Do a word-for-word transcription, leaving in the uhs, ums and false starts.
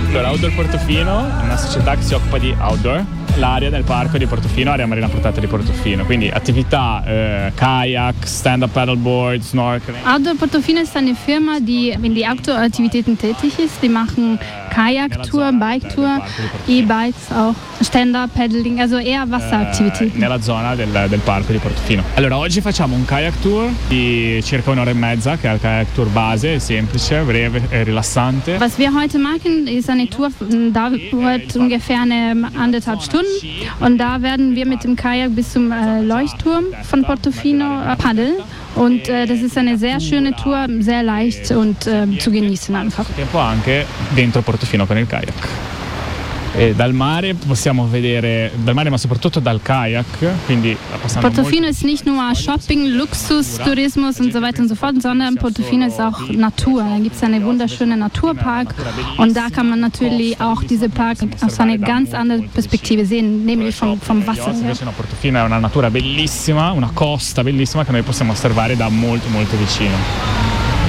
Allora, Outdoor Portofino è una società che si occupa di outdoor. L'area del parco di Portofino, area marina protetta di Portofino, quindi attività äh, Kajak, Stand-Up Paddleboard, Snorkeling. Outdoor Portofino ist eine Firma, die in die Outdoor-Aktivitäten tätig ist. Die machen Kajak-Tour, Bike-Tour, E-Bikes auch, Stand-Up Paddling, also eher Wasseraktivitäten. Äh, nella zona del, del parco di Portofino. Allora, oggi facciamo un Kayak Tour di circa un'ora e mezza, che è il Kayak Tour base, semplice, breve e rilassante. Was wir heute machen, ist eine Tour, dauert ungefähr eine anderthalb Stunden. Und da werden wir mit dem Kajak bis zum äh, Leuchtturm von Portofino äh, paddeln. Und äh, das ist eine sehr schöne Tour, sehr leicht und äh, zu genießen einfach. Tempo anche dentro Portofino con il kayak. E dal mare possiamo vedere, dal mare ma soprattutto dal kayak, quindi Portofino ist nicht nur Shopping, Luxus, Tourismus und so weiter und so fort, sondern Portofino ist auch Natur. Da gibt es einen wunderschönen Naturpark und da kann man natürlich auch diese Park aus einer ganz anderen Perspektive sehen, nämlich vom, vom Wasser. Ja. Portofino è una natura bellissima, una costa bellissima che noi possiamo osservare da molto molto vicino.